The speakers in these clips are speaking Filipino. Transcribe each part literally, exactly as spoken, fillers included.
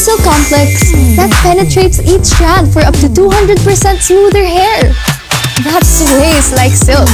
Tencel Complex that penetrates each strand for up to two hundred percent smoother hair. That sways like silk.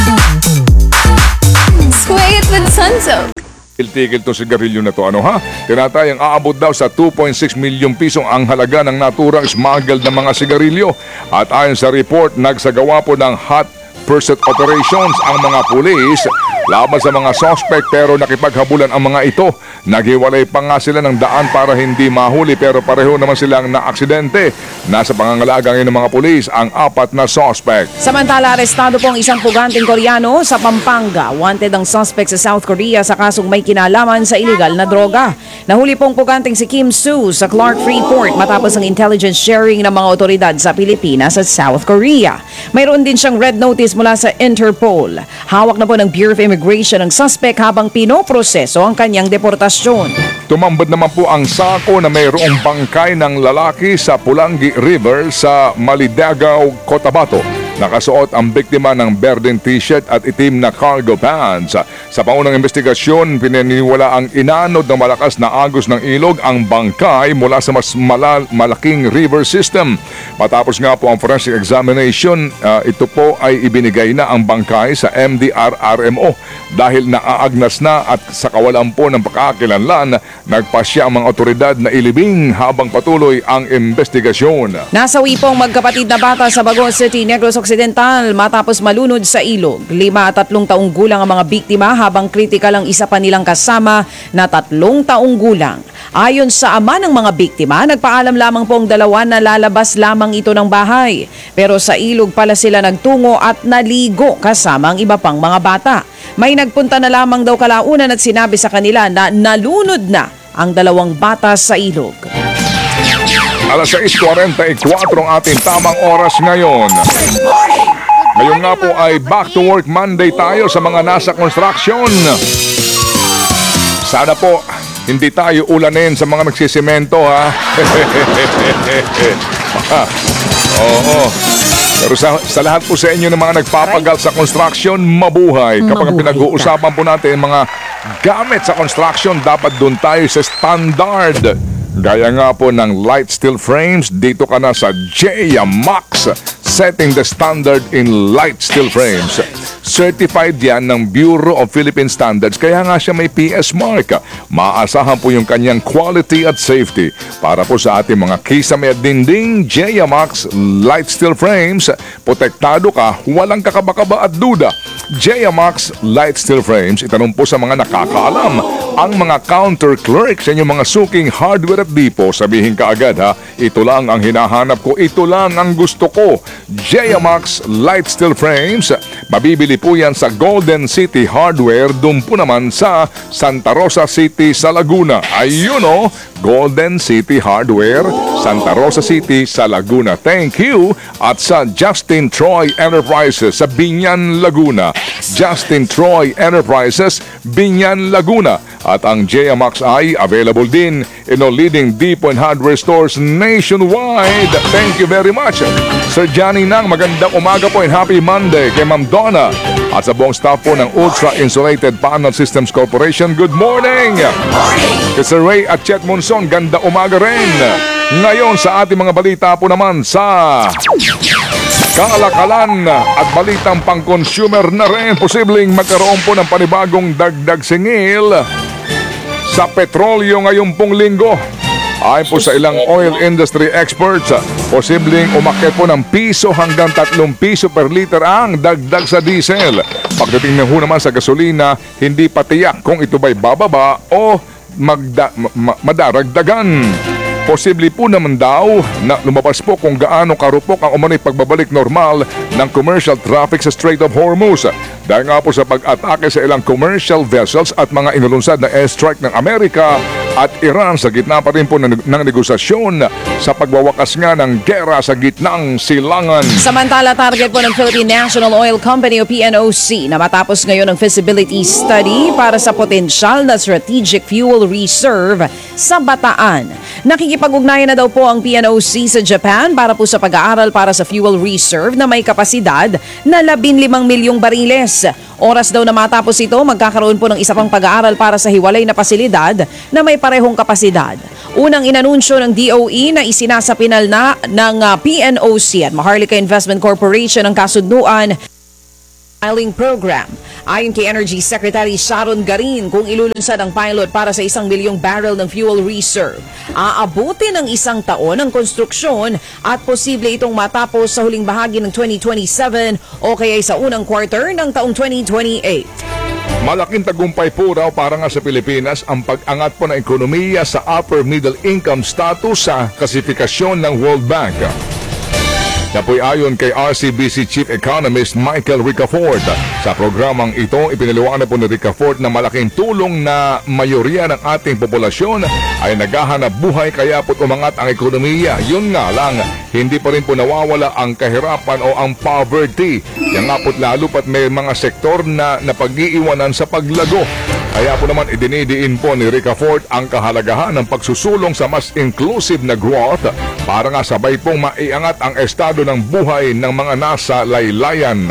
Sway it with Sunsilk. Tigil tong sigarilyo na to, ano ha? Tinatayang aabot daw sa two point six milyong pisong ang halaga ng naturang smuggled na mga sigarilyo. At ayon sa report, nagsagawa po ng hot pursuit operations ang mga pulis laban sa mga suspect pero nakipaghabulan ang mga ito. Naghiwalay pa nga sila ng daan para hindi mahuli pero pareho naman silang naaksidente. Nasa pangangalaga ngayon ng mga pulis ang apat na suspect. Samantala, arestado po ang isang puganteng Koreano sa Pampanga. Wanted ang suspect sa South Korea sa kasong may kinalaman sa iligal na droga. Nahuli pong puganteng si Kim Soo sa Clark Freeport matapos ang intelligence sharing ng mga otoridad sa Pilipinas at South Korea. Mayroon din siyang red notice mula sa Interpol. Hawak na po ng Bureau of Immigration ang suspect habang pinoproseso ang kanyang deportasyon. Tumambad naman po ang sako na mayroong bangkay ng lalaki sa Pulangi River sa Malidagaw, Cotabato. Nakasuot ang biktima ng berdeng t-shirt at itim na cargo pants. Sa paunang investigasyon, pinaniniwala ang inanod ng malakas na agos ng ilog ang bangkay mula sa mas malal- malaking river system. Matapos nga po ang forensic examination, uh, ito po ay ibinigay na ang bangkay sa M D R R M O. Dahil naaagnas na at sa kawalan po ng pagkakakilanlan, nagpasya ang mga otoridad na ilibing habang patuloy ang investigasyon. Nasawi po ang magkapatid na bata sa Bagong City, Negros Occidental matapos malunod sa ilog. Lima at tatlong taong gulang ang mga biktima habang kritikal ang isa pa nilang kasama na tatlong taong gulang. Ayon sa ama ng mga biktima, nagpaalam lamang po ang dalawa na lalabas lamang ito ng bahay. Pero sa ilog pala sila nagtungo at naligo kasama ang iba pang mga bata. May nagpunta na lamang daw kalaunan at sinabi sa kanila na nalunod na ang dalawang bata sa ilog. alas sais kuwarenta y kuwatro ang ating tamang oras ngayon. Ngayon nga po ay back to work Monday tayo sa mga nasa construction. Sana po hindi tayo ulanin sa mga nagsisemento ha. Oo. Pero sa, sa lahat po sa inyo ng mga nagpapagal sa construction, mabuhay. Kapag pinag-uusapan po natin mga gamit sa construction, dapat doon tayo sa standard. Gaya nga po ng light steel frames, dito ka na sa J A Max, setting the standard in light steel frames. Certified yan ng Bureau of Philippine Standards, kaya nga siya may P S mark. Maasahan po yung kanyang quality at safety. Para po sa ating mga kisame at dinding, J A Max light steel frames, protektado ka, walang kakabakaba at duda. J A Max light steel frames, itanong po sa mga nakakaalam. Ang mga counter clerk sa inyong mga suking hardware at dipo, sabihin ka agad ha, ito lang ang hinahanap ko, ito lang ang gusto ko. J A Max light steel frames, mabibili po yan sa Golden City Hardware, doon po naman sa Santa Rosa City sa Laguna. Ayun o, Golden City Hardware, Santa Rosa City sa Laguna. Thank you. At sa Justin Troy Enterprises sa Binyan, Laguna. Justin Troy Enterprises, Binyan, Laguna. At ang J A Max ay available din in all leading depot and hardware stores nationwide. Thank you very much. Sir Johnny Nang, magandang umaga po and happy Monday kay Ma'am Donna. At sa buong staff po ng Ultra Insulated Panel Systems Corporation, good morning! Kay Sir Ray at Chet Monson, ganda umaga rin. Ngayon sa ating mga balita po naman sa kalakalan at balitang pang-consumer na rin, posibleng magkaroon po ng panibagong dagdag singil sa petrolyo ngayong pong linggo. Ayon po sa ilang oil industry experts, posibleng umakyat po ng piso hanggang tatlong piso per liter ang dagdag sa diesel. Pagdating na ho naman sa gasolina, hindi pa tiyak kung ito ba'y bababa o magda- ma- madaragdagan. Posible po naman daw na lumabas po kung gaano karupok ang umano'y pagbabalik normal ng commercial traffic sa Strait of Hormuz. Dahil nga po sa pag-atake sa ilang commercial vessels at mga inulunsad na airstrike ng Amerika at Iran sa gitna pa rin po ng, ng negosasyon sa pagwawakas nga ng gera sa gitnang silangan. Samantala, target po ng Philippine National Oil Company o P N O C na matapos ngayon ang feasibility study para sa potensyal na strategic fuel reserve sa Bataan. Nakikipag-ugnayan na daw po ang P N O C sa Japan para po sa pag-aaral para sa fuel reserve na may kapasidad na labinlimang milyong bariles. Oras daw na matapos ito, magkakaroon po ng isa pang pag-aaral para sa hiwalay na pasilidad na may parehong kapasidad. Unang inanunsyo ng D O E na isinasapinal na ng uh, P N O C at Maharlika Investment Corporation ang kasunduan filing program. Ayon kay Energy Secretary Sharon Garin, kung ilulunsad ang pilot para sa isang milyong barrel ng fuel reserve, aabuti ng isang taon ang konstruksyon at posible itong matapos sa huling bahagi ng twenty twenty-seven o kaya sa unang quarter ng taong twenty twenty-eight. Malaking tagumpay po raw para nga sa Pilipinas ang pag-angat po ng ekonomiya sa upper middle income status sa klasifikasyon ng World Bank. Na po'y ayon kay R C B C Chief Economist Michael Ricafort. Sa programang ito, ipinaliwanag po ni Ricafort na malaking tulong na mayoriya ng ating populasyon ay naghahanap buhay kaya po't umangat ang ekonomiya. Yun nga lang, hindi pa rin po nawawala ang kahirapan o ang poverty. Yan nga po't lalo pat may mga sektor na napag-iiwanan sa paglago. Kaya po naman idinidiin po ni Ricafort ang kahalagahan ng pagsusulong sa mas inclusive na growth para nga sabay pong maiangat ang estado ng buhay ng mga nasa laylayan.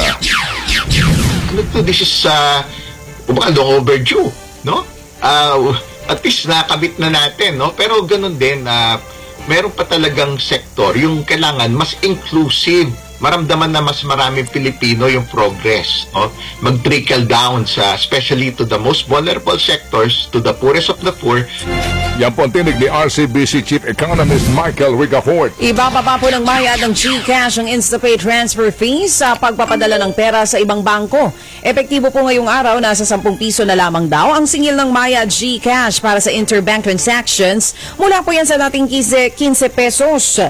Look, this is uh, kumbaga long overdue, no? Uh, at least nakabit na natin, no? Pero ganun din, uh, meron pa talagang sektor yung kailangan mas inclusive, maramdaman na mas maraming Pilipino yung progress, no? Mag-trickle down sa, especially to the most vulnerable sectors, to the poorest of the poor. Yan po ang tinig ni R C B C Chief Economist Michael Ricafort. Ibababa po ng bayad ng GCash ang InstaPay transfer fees sa pagpapadala ng pera sa ibang bangko. Epektibo po ngayong araw, nasa sampung piso na lamang daw ang singil ng Maya GCash para sa interbank transactions. Mula po yan sa dating quince pesos.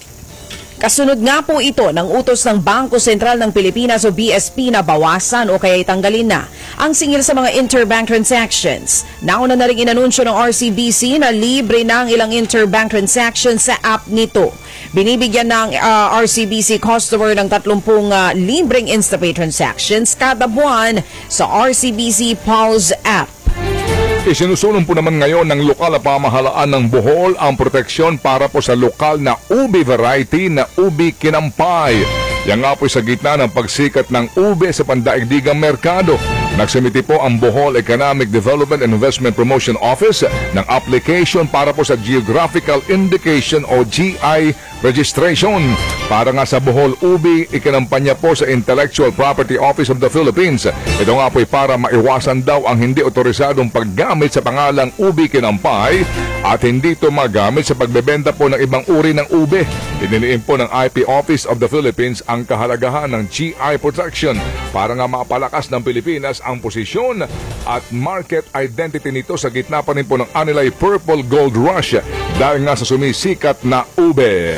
Kasunod nga po ito ng utos ng Bangko Sentral ng Pilipinas o B S P na bawasan o kaya itanggalin na ang singil sa mga interbank transactions. Nauna na rin inanunsyo ng R C B C na libre na ang ilang interbank transactions sa app nito. Binibigyan ng uh, R C B C customer ng tatlumpung uh, libreng InstaPay transactions kada buwan sa R C B C Pulse app. Isinusulong po naman ngayon ng lokal na pamahalaan ng Bohol ang proteksyon para po sa lokal na ubi variety na ubi kinampay. Yan nga po sa gitna ng pagsikat ng ube sa pandaigdigang merkado. Nagsimiti po ang Bohol Economic Development and Investment Promotion Office ng application para po sa Geographical Indication o G I registration. Para nga sa Bohol Ubi, ikinampanya po sa Intellectual Property Office of the Philippines. Ito nga po ay para maiwasan daw ang hindi otorisadong paggamit sa pangalang ubi kinampay at hindi ito magamit sa pagbebenta po ng ibang uri ng ube. Idiniin po ng I P Office of the Philippines ang kahalagahan ng G I protection para nga mapalakas ng Pilipinas ang posisyon at market identity nito sa gitna pa rin po ng Anilay Purple Gold Rush dahil nga sa sumisikat na ube.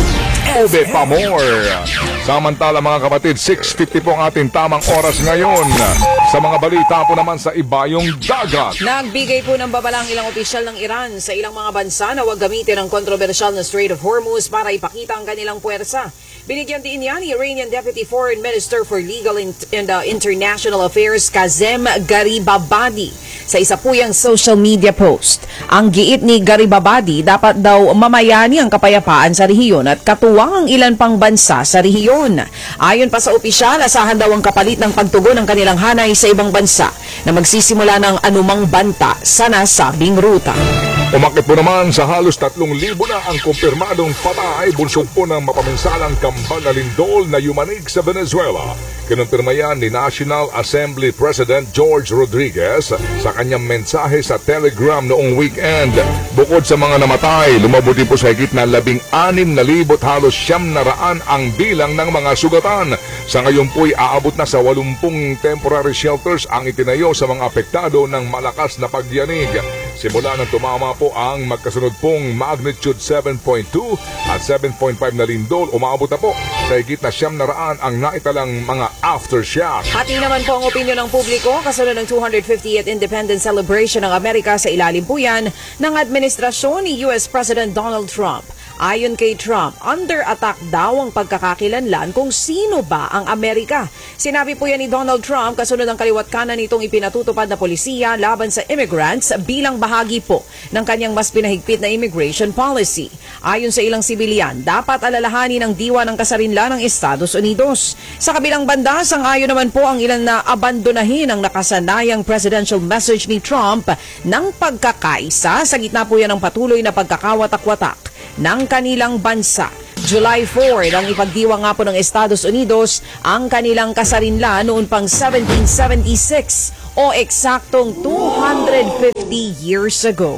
Ube pa more. Samantala mga kapatid, six fifty po ang ating tamang oras ngayon. Sa mga balita po naman sa ibayong dagat. Nagbigay po ng babala ang ilang opisyal ng Iran sa ilang mga bansa na huwag gamitin ang kontrobersyal na Strait of Hormuz para ipakita ang kanilang puwersa. Binigyan din niya ni Iranian Deputy Foreign Minister for Legal and uh, International Affairs Kazem Garibabadi sa isa po yung social media post. Ang giit ni Garibabadi, dapat daw mamayani ang kapayapaan sa rehiyon at katuwang ang ilan pang bansa sa rehiyon. Ayon pa sa opisyal, asahan daw ang kapalit ng pagtugon ng kanilang hanay sa ibang bansa na magsisimula ng anumang banta sa nasabing ruta. Umakit po naman sa halos tatlong libo na ang kumpirmadong patay bunsong po ng mapaminsalang kambal na lindol na yumanig sa Venezuela. Kinumpirma yan ni National Assembly President George Rodriguez sa kanyang mensahe sa Telegram noong weekend. Bukod sa mga namatay, lumabuti po sa higit na labing anim na libot halos siyam na raan ang bilang ng mga sugatan. Sa ngayon po'y aabot na sa walumpung temporary shelters ang itinayo sa mga apektado ng malakas na pagyanig. Simula nang tumama po ang magkasunod pong magnitude seven point two at seven point five na lindol, umaabot na po sa higit na siyam na raan ang naitalang mga aftershock. Hati naman po ang opinyon ng publiko kasunod ng two hundred fiftieth Independence Celebration ng Amerika sa ilalim po yan ng administrasyon ni U S President Donald Trump. Ayon kay Trump, under attack daw ang pagkakakilanlan kung sino ba ang Amerika. Sinabi po yan ni Donald Trump kasunod ang kaliwat kanan nitong ipinatutupad na polisiya laban sa immigrants bilang bahagi po ng kanyang mas pinahigpit na immigration policy. Ayon sa ilang sibilyan, dapat alalahanin ang diwa ng kasarinlan ng Estados Unidos. Sa kabilang banda, sang-ayon naman po ang ilan na abandonahin ang nakasanayang presidential message ni Trump ng pagkakaisa sa gitna po yan ng patuloy na pagkakawatak-watak ng kanilang bansa. July fourth, ang ipagdiwa nga po ng Estados Unidos ang kanilang kasarinlan noon pang seventeen seventy-six o eksaktong two hundred fifty years ago.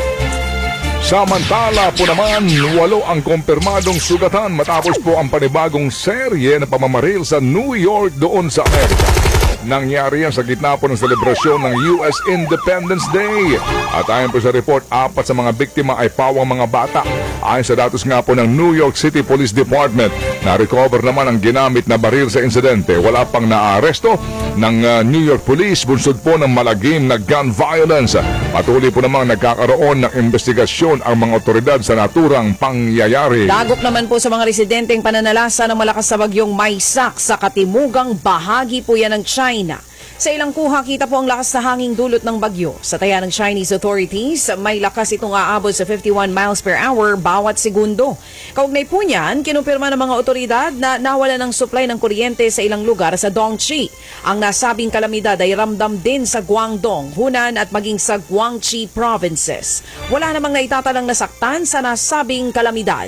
Samantala po naman, walo ang kumpirmadong sugatan matapos po ang panibagong serye na pamamaril sa New York doon sa Amerika. Nangyari yan sa gitna po ng selebrasyon ng U S Independence Day. At ayon po sa report, apat sa mga biktima ay pawang mga bata. Ayon sa datos nga po ng New York City Police Department, na-recover naman ang ginamit na baril sa insidente. Wala pang naaresto ng uh, New York Police bunsod po ng malagim na gun violence. Patuloy po namang nagkakaroon ng investigasyon ang mga otoridad sa naturang pangyayari. Dagok naman po sa mga residenteng pananalasa ng malakas na bagyong Maysak sa katimugang bahagi po yan ng China. Sa ilang kuha, kita po ang lakas na hanging dulot ng bagyo. Sa taya ng Chinese authorities, may lakas itong aabot sa fifty-one miles per hour bawat segundo. Kaugnay po niyan, kinumpirma ng mga otoridad na nawala ng supply ng kuryente sa ilang lugar sa Dongchi. Ang nasabing kalamidad ay ramdam din sa Guangdong, Hunan at maging sa Guangxi provinces. Wala namang naitatalang nasaktan sa nasabing kalamidad.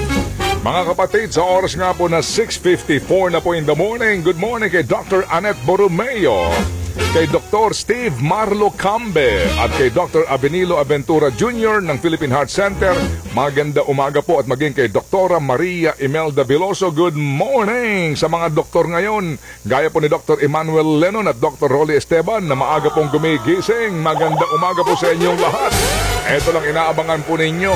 Mga kapatid, sa oras nga po na six fifty-four na po in the morning, good morning kay Doctor Annette Borromeo, kay Doctor Steve Marlo Cambe at kay Doctor Abenilo Aventura Junior ng Philippine Heart Center. Maganda umaga po at maging kay Doktora Maria Imelda Veloso. Good morning sa mga doktor ngayon. Gaya po ni Doctor Emmanuel Lennon at Doctor Rolly Esteban na maaga pong gumigising. Maganda umaga po sa inyong lahat. Ito lang inaabangan po ninyo.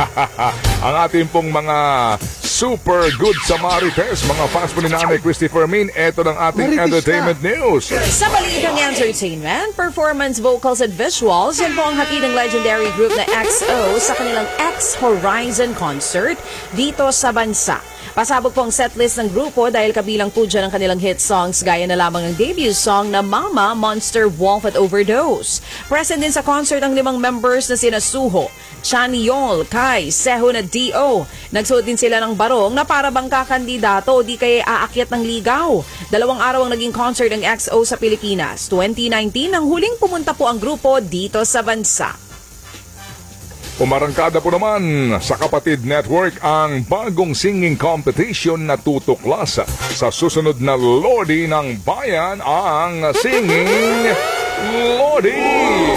Ang ating pong mga super good Samaritans, mga fans po ni Nanay Christopher Min. Ito lang ating entertainment news. Sa balitang entertainment, performance, vocals at visuals, yan po ang hatid ng legendary group na X O sa kanilang X Horizon concert dito sa bansa. Pasabog po ang setlist ng grupo dahil kabilang po dyan ang kanilang hit songs gaya na lamang ng debut song na Mama, Monster, Wolf at Overdose. Present din sa concert ang limang members na sina Suho, Chanyeol, Kai, Sehun at D O. Nagsuot din sila ng barong na para bang kakandidato o di kaya aakyat ng ligaw. Dalawang araw ang naging concert ng X O sa Pilipinas. twenty nineteen ang huling pumunta po ang grupo dito sa bansa. Umarangkada po naman sa Kapatid Network ang bagong singing competition na tutuklas sa susunod na Lodi ng Bayan, ang Singing Lodi.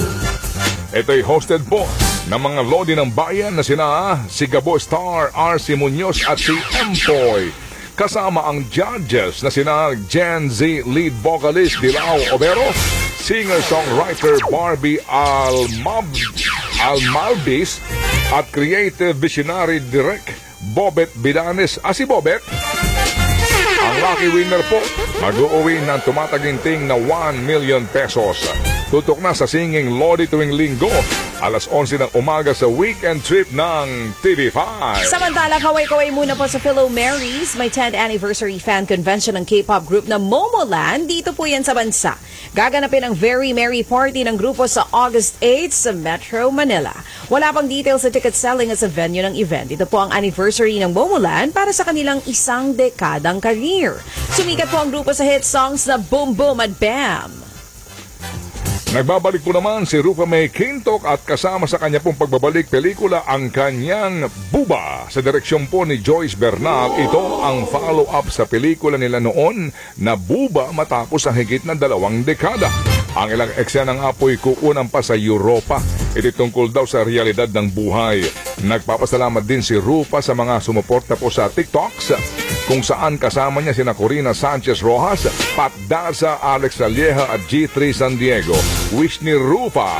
Ito'y hosted po ng mga Lodi ng Bayan na sina Sigabo Star, R C Munoz at si Empoy. Kasama ang judges na sina Gen Z lead vocalist Dilao Obero, singer-songwriter Barbie Almab Almalbis at creative visionary direct Bobet Bidanes. Ah, si Bobet? Ang lucky winner po, mag-uuwi ng tumataginting na one million pesos. Tutok na sa Singing Lodi tuwing linggo, alas onse ng umaga sa weekend trip ng T V five. Samantala, kaway-kaway muna po sa Philo Marys, may tenth anniversary fan convention ng K-pop group na Momoland. Dito po yan sa bansa. Gaganapin ang Very Merry Party ng grupo sa August eighth sa Metro Manila. Wala pang details sa ticket selling at sa venue ng event. Ito po ang anniversary ng Momoland para sa kanilang isang dekadang career. Sumikat po ang grupo sa hit songs na Boom Boom at Bam. Nagbabalik po naman si Rufa May Quintoc at kasama sa kanya pong pagbabalik pelikula ang kanyang Buba. Sa direksyon po ni Joyce Bernal, ito ang follow-up sa pelikula nila noon na Buba matapos ang higit na dalawang dekada. Ang ilang eksena nga po'y kukunan pa sa Europa. Ito tungkol daw sa realidad ng buhay. Nagpapasalamat din si Rufa sa mga sumuporta po sa TikToks, kung saan kasama niya sina Corina Sanchez Rojas, Pat Daza, Alex Salieja at G three San Diego. Wish ni Rufa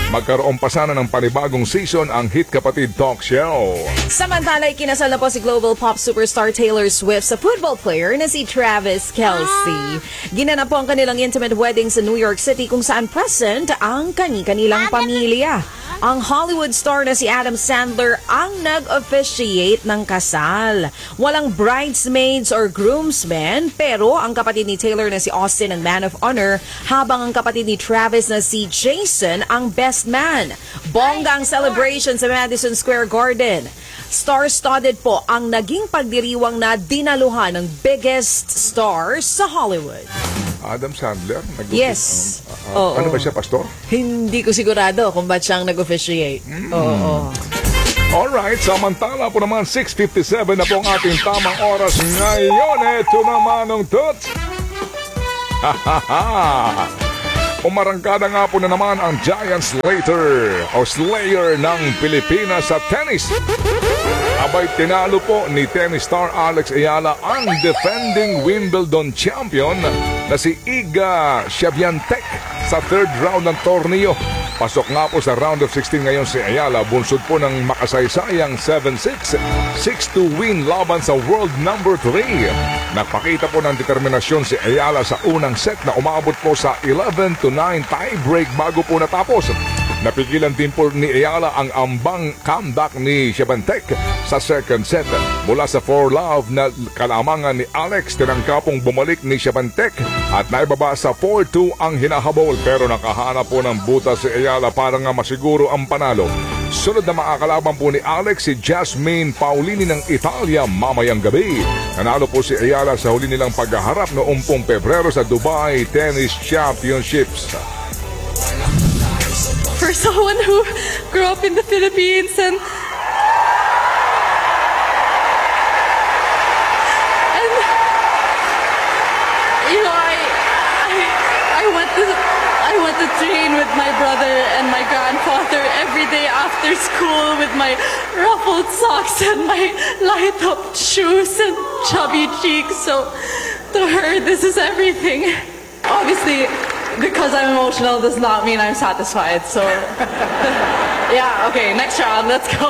magkaroon pa sana ng panibagong season ang Hit Kapatid Talk Show. Samantala, ikinasal na po si global pop superstar Taylor Swift sa football player na si Travis Kelce. Ginanap po ang kanilang intimate wedding sa New York City kung saan present ang kani-kanilang pamilya. Ang Hollywood star na si Adam Sandler ang nag-officiate ng kasal. Walang bridesmaids or groomsmen, pero ang kapatid ni Taylor na si Austin ang man of honor, habang ang kapatid ni Travis na si Jason ang best man. Bongga ang celebration sa Madison Square Garden. Star-studded po ang naging pagdiriwang na dinaluhan ng biggest stars sa Hollywood. Adam Sandler? Nag- Yes. Um, uh, uh, Oo. ano ba siya, Pastor? Hindi ko sigurado kung ba't siyang nag-officiate. Oo. Alright, samantala po naman six fifty-seven na po ang ating tamang oras ngayon. Ito naman ang tut. Ha ha ha! Umarangkada nga po na naman ang Giant Slater o Slayer ng Pilipinas sa tennis. Abay, tinalo po ni tennis star Alex Ayala ang defending Wimbledon champion na si Iga Swiatek sa third round ng torneo. Pasok nga po sa round of sixteen ngayon si Ayala, bunsod po ng makasaysayang seven six, six two win laban sa world number three. Nagpakita po ng determinasyon si Ayala sa unang set na umabot po sa eleven to nine tiebreak bago po natapos. Napigilan din po ni Ayala ang ambang comeback ni Swiatek sa second set. Mula sa four love na kalamangan ni Alex, tinangkapong bumalik ni Swiatek at naibaba sa four two ang hinahabol, pero nakahanap po ng butas si Ayala para nga masiguro ang panalo. Sunod na makakalaban po ni Alex si Jasmine Paolini ng Italia mamayang gabi. Nanalo po si Ayala sa huli nilang paghaharap noong pong Pebrero sa Dubai Tennis Championships. For someone who grew up in the Philippines and and you know I I I went to I went to train with my brother and my grandfather every day after school with my ruffled socks and my light up shoes and chubby cheeks. So to her, this is everything. Obviously, because I'm emotional does not mean I'm satisfied. So, yeah, okay, next round, let's go.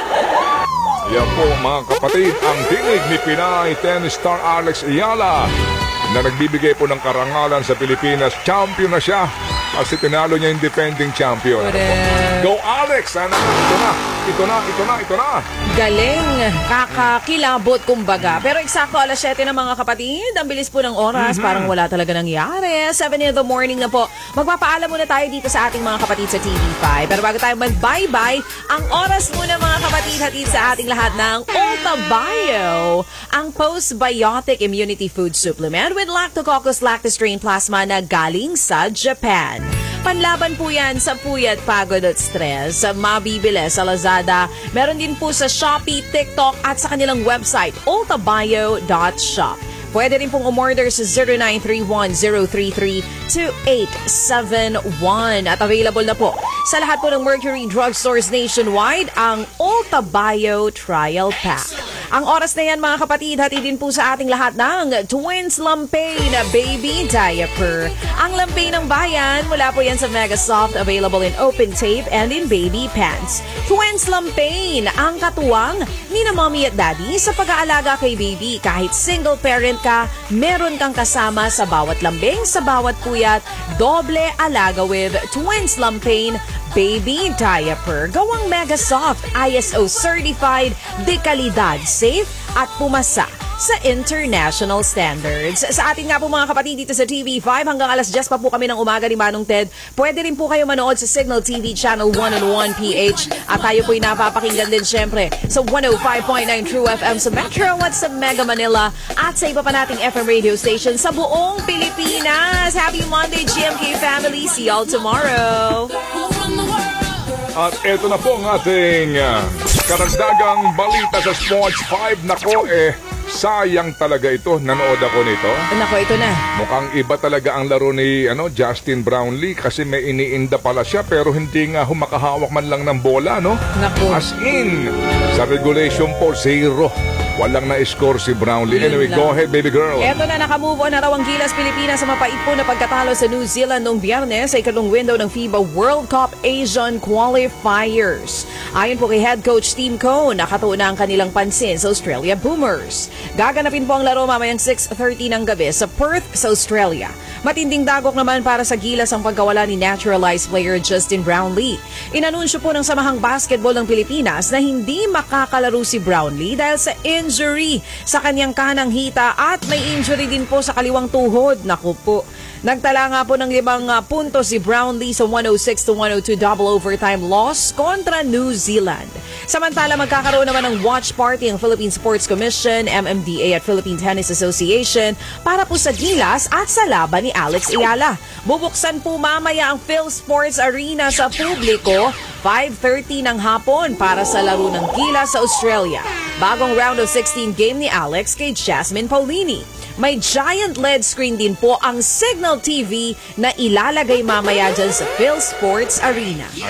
Yan po mga kapatid, ang tinig ni Pinay tennis star Alex Ayala na nagbibigay po ng karangalan sa Pilipinas. Champion na siya kasi tinalo niya yung defending champion. Correct. Go Alex! Ano? Ito na, ito na, ito na, ito na. Galing, kakakilabot kumbaga. Pero eksakto alas siyete na mga kapatid. Ang bilis po ng oras, Mm-hmm. parang wala talaga nangyari. seven in the morning na po. Magpapaalam muna tayo dito sa ating mga kapatid sa T V five. Pero bago tayo mag-bye-bye, ang oras muna mga kapatid hatid sa ating lahat ng Ulta Bio, ang postbiotic immunity food supplement with Lactococcus lactostrain plasma na galing sa Japan. Panlaban po yan sa puyat, pagod at stress. Mabibili sa Lazada. Meron din po sa Shopee, TikTok at sa kanilang website, ultabio dot shop. Pwede rin pong umorder sa zero nine three one zero three three two eight seven one. At available na po sa lahat po ng Mercury Drugstores nationwide ang Ulta Bio Trial Pack. Ang oras na yan mga kapatid, hatid din po sa ating lahat ng Twins Lampain Baby Diaper. Ang Lampain ng bayan, mula po yan sa Mega Soft, available in open tape and in baby pants. Twins Lampain, ang katuwang ni na mommy at daddy sa pag-aalaga kay baby. Kahit single parent ka, meron kang kasama sa bawat lambing, sa bawat puyat, doble alaga with Twins Lampain Baby Diaper. Gawang Mega Soft, I S O certified, de kalidad, safe at pumasa sa international standards. Sa atin nga po mga kapatid dito sa T V five, hanggang alas diyes pa po kami ng umaga ni Manong Ted. Pwede rin po kayo manood sa Signal T V Channel one oh one P H at tayo po'y napapakinggan din syempre sa one oh five point nine True F M sa Metro at sa Mega Manila at sa iba pa nating F M radio station sa buong Pilipinas. Happy Monday, G M K family. See y'all tomorrow. At eto na po ang ating uh, karagdagang balita sa Sports five. Nako eh, sayang talaga ito. Nanood ako nito. Nako, ito na. Mukhang iba talaga ang laro ni ano, Justin Brownlee kasi may iniinda pala siya pero hindi nga humakahawak man lang ng bola, no? Naku. As in, sa regulation po, zero. walang na-score si Brownlee. Yun Anyway, lang. go ahead, baby girl. Eto na, nakamove on na raw ang Gilas Pilipinas sa mapait po na pagkatalo sa New Zealand noong Biyernes sa ikalong window ng FIBA World Cup Asian Qualifiers. Ayon po kay head coach Tim Cone, nakatuon na ang kanilang pansin sa Australia Boomers. Gaganapin po ang laro mamayang six thirty ng gabi sa Perth sa Australia. Matinding dagok naman para sa Gilas ang pagkawala ni naturalized player Justin Brownlee. Inanunsyo po ng Samahang Basketball ng Pilipinas na hindi makakalaro si Brownlee dahil sa injury sa kanyang kanang hita at may injury din po sa kaliwang tuhod. Naku po. Nagtala nga po ng limang uh, puntos si Brownlee sa one oh six to one oh two double overtime loss kontra New Zealand. Samantala, magkakaroon naman ng watch party ang Philippine Sports Commission, M M D A at Philippine Tennis Association para po sa Gilas at sa laban ni Alex Ayala. Bubuksan po mamaya ang Phil Sports Arena sa publiko five thirty ng hapon para sa laro ng Gilas sa Australia. Bagong round of sixteen game ni Alex kay Jasmine Paulini. May giant L E D screen din po ang Signal T V na ilalagay mamaya dyan sa Phil Sports Arena.